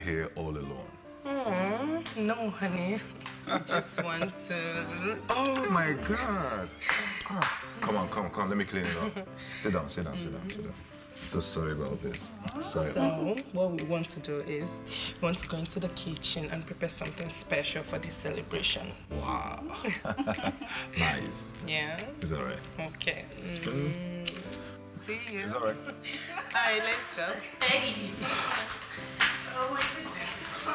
here all alone. No, honey. I just want to... Oh my God. Ah, come on, come. Let me clean it up. Sit down. So sorry about this. Sorry. So, what we want to do is, we want to go into the kitchen and prepare something special for this celebration. Wow. Nice. Yeah? It's all right. Okay. See you. It's all right. All right, let's go. Hey. Oh my goodness.